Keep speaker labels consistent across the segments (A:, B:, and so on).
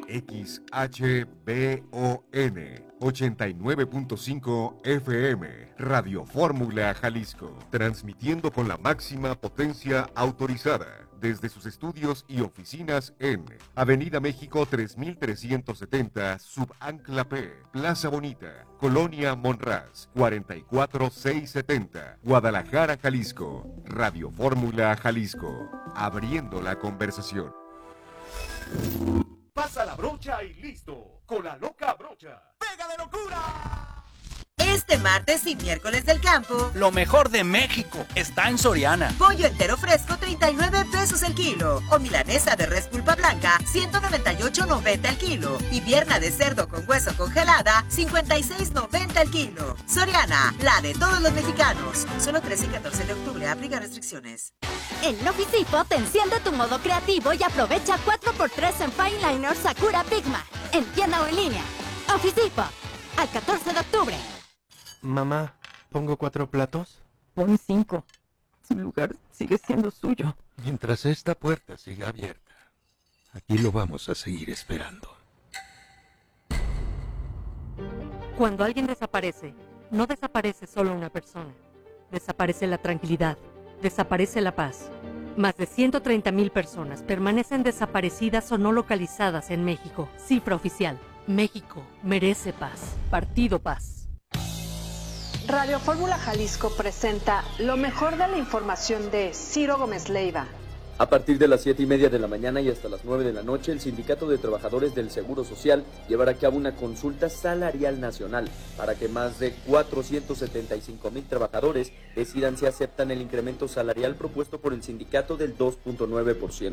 A: XHBON 89.5 FM, Radio Fórmula Jalisco, transmitiendo con la máxima potencia autorizada desde sus estudios y oficinas en Avenida México 3370, Subancla P, Plaza Bonita, Colonia Monraz, 44670, Guadalajara, Jalisco. Radio Fórmula Jalisco, abriendo la conversación.
B: Pasa la brocha y listo, con la loca brocha. ¡Pega de locura!
C: Este martes y miércoles del campo,
D: lo mejor de México está en Soriana.
C: Pollo entero fresco, 39 pesos el kilo. O milanesa de res pulpa blanca, 198.90 el kilo. Y pierna de cerdo con hueso congelada, 56.90 el kilo. Soriana, la de todos los mexicanos. Solo 13 y 14 de octubre, aplica restricciones.
E: En Office Depot te enciende tu modo creativo y aprovecha 4x3 en Fine Liner Sakura Pigma. En tienda o en línea. Office Depot, al 14 de octubre.
F: Mamá, ¿pongo 4 platos?
G: Pon 5. Su lugar sigue siendo suyo.
H: Mientras esta puerta siga abierta, aquí lo vamos a seguir esperando.
I: Cuando alguien desaparece, no desaparece solo una persona. Desaparece la tranquilidad, desaparece la paz. Más de 130,000 personas permanecen desaparecidas o no localizadas en México. Cifra oficial. México merece paz. Partido Paz.
J: Radio Fórmula Jalisco presenta lo mejor de la información de Ciro Gómez Leiva.
K: A partir de las 7:30 de la mañana y hasta las 9 de la noche, el Sindicato de Trabajadores del Seguro Social llevará a cabo una consulta salarial nacional para que más de 475,000 trabajadores decidan si aceptan el incremento salarial propuesto por el sindicato del 2.9%.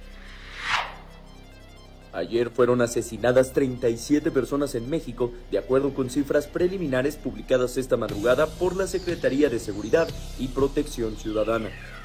K: Ayer fueron asesinadas 37 personas en México, de acuerdo con cifras preliminares publicadas esta madrugada por la Secretaría de Seguridad y Protección Ciudadana.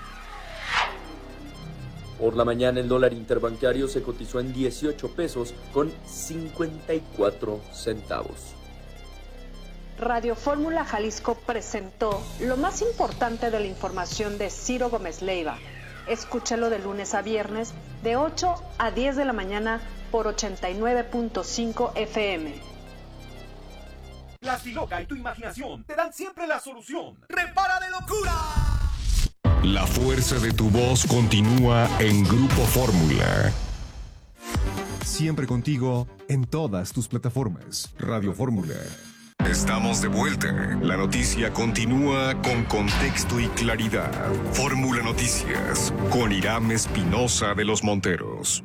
K: Por la mañana el dólar interbancario se cotizó en 18 pesos con 54 centavos.
J: Radio Fórmula Jalisco presentó lo más importante de la información de Ciro Gómez Leiva. Escúchalo de lunes a viernes, de 8 a 10 de la mañana, por 89.5 FM.
B: La Siloca y tu imaginación te dan siempre la solución. ¡Repara de locura!
A: La fuerza de tu voz continúa en Grupo Fórmula. Siempre contigo en todas tus plataformas. Radio Fórmula. Estamos de vuelta. La noticia continúa con contexto y claridad. Fórmula Noticias con Irán Espinosa de los Monteros.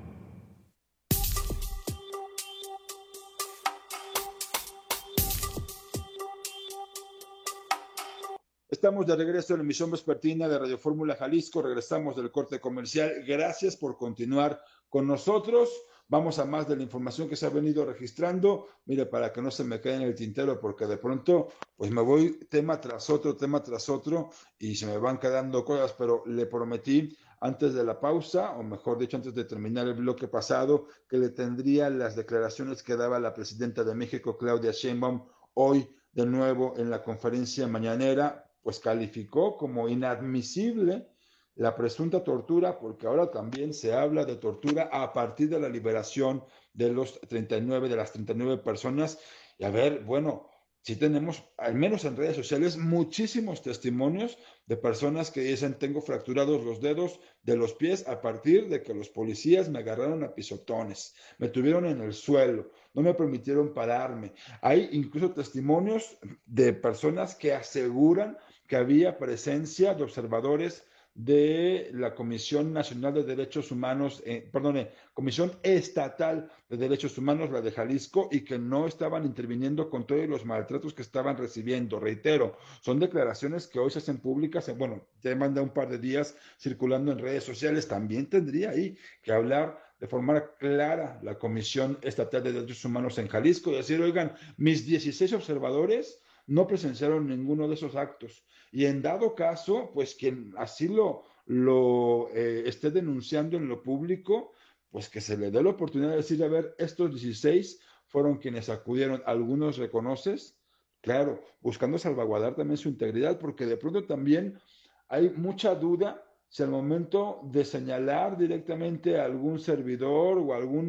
L: Estamos de regreso en la emisión vespertina de Radio Fórmula Jalisco. Regresamos del corte comercial. Gracias por continuar con nosotros. Vamos a más de la información que se ha venido registrando. Mire, para que no se me quede en el tintero, porque de pronto pues me voy tema tras otro, y se me van quedando cosas, pero le prometí antes de la pausa, o mejor dicho, antes de terminar el bloque pasado, que le tendría las declaraciones que daba la presidenta de México, Claudia Sheinbaum, hoy de nuevo en la conferencia mañanera. Pues calificó como inadmisible la presunta tortura, porque ahora también se habla de tortura a partir de la liberación de las 39 personas. Y a ver, bueno, sí tenemos, al menos en redes sociales, muchísimos testimonios de personas que dicen: tengo fracturados los dedos de los pies a partir de que los policías me agarraron a pisotones, me tuvieron en el suelo, no me permitieron pararme. Hay incluso testimonios de personas que aseguran que había presencia de observadores de la Comisión Nacional de Derechos Humanos, Comisión Estatal de Derechos Humanos, la de Jalisco, y que no estaban interviniendo con todos los maltratos que estaban recibiendo. Reitero, son declaraciones que hoy se hacen públicas, bueno, ya manda un par de días circulando en redes sociales. También tendría ahí que hablar de forma clara la Comisión Estatal de Derechos Humanos en Jalisco y decir: oigan, mis 16 observadores no presenciaron ninguno de esos actos, y en dado caso, pues quien así lo esté denunciando en lo público, pues que se le dé la oportunidad de decir: a ver, estos 16 fueron quienes acudieron. ¿Algunos reconoces? Claro, buscando salvaguardar también su integridad, porque de pronto también hay mucha duda si al momento de señalar directamente a algún servidor o algún